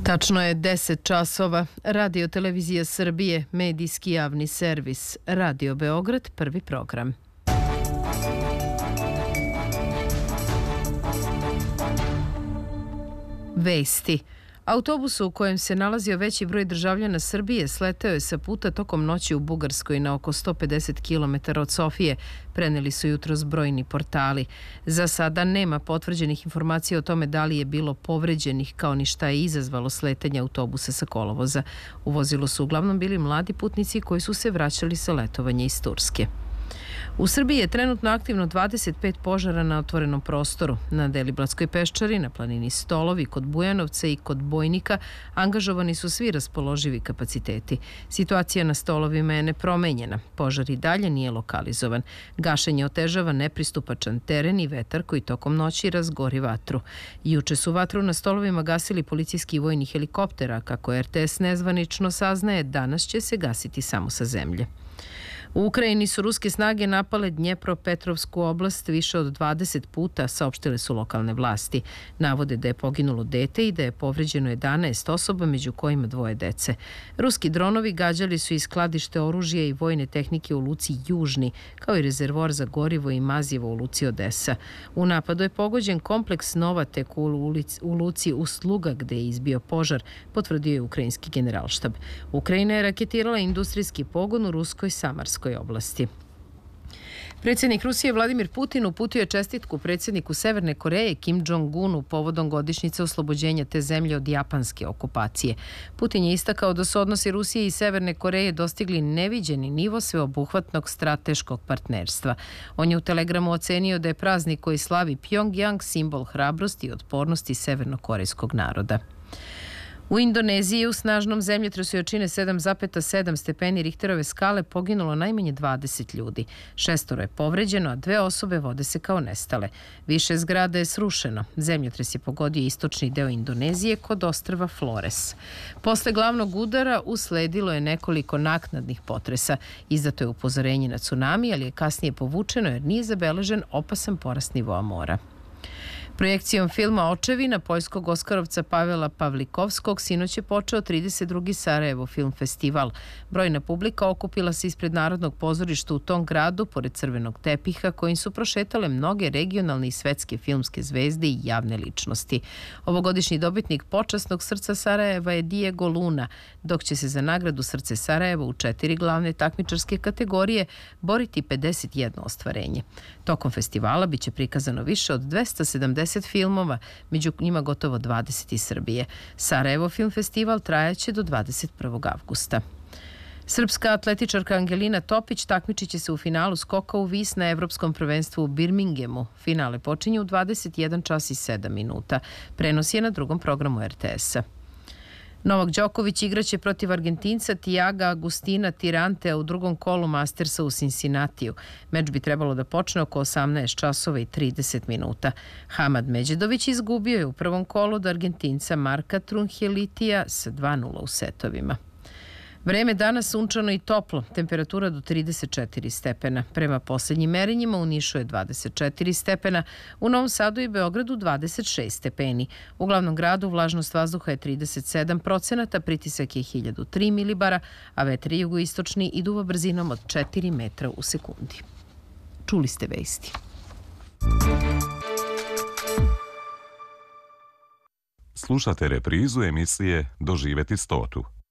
Tačno je 10 časova. Radio Televizija Srbije, medijski javni servis. Radio Beograd, prvi program. Vesti. Autobus u kojem se nalazio veći broj državljana Srbije sleteo je sa puta tokom noći u Bugarskoj na oko 150 km od Sofije, preneli su jutros brojni portali. Za sada nema potvrđenih informacija o tome da li je bilo povređenih, kao ni šta je izazvalo sletanje autobusa sa kolovoza. U vozilu su uglavnom bili mladi putnici koji su se vraćali sa letovanja iz Turske. U Srbiji je trenutno aktivno 25 požara na otvorenom prostoru. Na Deliblatskoj peščari, na planini Stolovi, kod Bujanovca i kod Bojnika angažovani su svi raspoloživi kapaciteti. Situacija na Stolovima je nepromenjena. Požar i dalje nije lokalizovan. Gašenje otežava nepristupačan teren i vetar koji tokom noći razgori vatru. Juče su vatru na Stolovima gasili policijski i vojni helikoptera. Kako RTS nezvanično saznaje, danas će se gasiti samo sa zemlje. U Ukrajini su ruske snage napale Dnjepropetrovsku oblast više od 20 puta, saopštile su lokalne vlasti. Navode da je poginulo dete i da je povređeno 11 osoba, među kojima 2 dece. Ruski dronovi gađali su i skladište oružja i vojne tehnike u luci Južni, kao i rezervor za gorivo i mazivo u luci Odesa. U napadu je pogođen kompleks Novatek u luci Ustluga, gde je izbio požar, potvrdio je ukrajinski generalštab. Ukrajina je raketirala industrijski pogon u ruskoj Samarskoj oblasti. Predsjednik Rusije Vladimir Putin uputio je čestitku predsjedniku Severne Koreje Kim Jong-unu povodom godišnjice oslobođenja te zemlje od japanske okupacije. Putin je istakao da su odnosi Rusije i Severne Koreje dostigli neviđeni nivo sveobuhvatnog strateškog partnerstva. On je u telegramu ocenio da je praznik koji slavi Pjongjang simbol hrabrosti i otpornosti severnokorejskog naroda. U Indoneziji u snažnom zemljotresu jačine 7,7 stepeni Richterove skale poginulo najmanje 20 ljudi. 6 je povređeno, a 2 osobe vode se kao nestale. Više zgrada je srušeno. Zemljotres je pogodio istočni deo Indonezije kod ostrva Flores. Posle glavnog udara usledilo je nekoliko naknadnih potresa. Izdato je upozorenje na tsunami, ali je kasnije povučeno jer nije zabeležen opasan porast nivoa mora. Projekcijom filma Očevina poljskog oskarovca Pavela Pavlikovskog sinoć je počeo 32. Sarajevo film festival. Brojna publika okupila se ispred Narodnog pozorišta u tom gradu pored crvenog tepiha kojim su prošetale mnoge regionalne i svetske filmske zvezde i javne ličnosti. Ovogodišnji dobitnik počasnog srca Sarajeva je Diego Luna, dok će se za nagradu Srce Sarajeva u 4 glavne takmičarske kategorije boriti 51 ostvarenje. Tokom festivala biće prikazano više od 270 filmova, među njima gotovo 20 iz Srbije. Sarajevo film festival trajaće do 21. avgusta. Srpska atletičarka Angelina Topić takmičit će se u finalu skoka u vis na Evropskom prvenstvu u Birminghamu. Finale počinje u 21 čas i 7 minuta. Prenos je na drugom programu RTS-a. Novak Đoković igraće protiv Argentinca Tiaga Agustina Tirantea u drugom kolu Mastersa u Cincinnatiju. Meč bi trebalo da počne oko 18 časova i 30 minuta. Hamad Međedović izgubio je u prvom kolu od Argentinca Marka Trunhelitija sa 2:0 u setovima. Vreme danas sunčano i toplo, temperatura do 34 stepena. Prema posljednjim merenjima u Nišu je 24 stepena, u Novom Sadu i Beogradu 26 stepeni. U glavnom gradu vlažnost vazduha je 37%, pritisak je 1003 milibara, a vetar jugoistočni i duva brzinom od 4 metra u sekundi. Čuli ste vesti. Slušate reprizu emisije Doživeti stotu.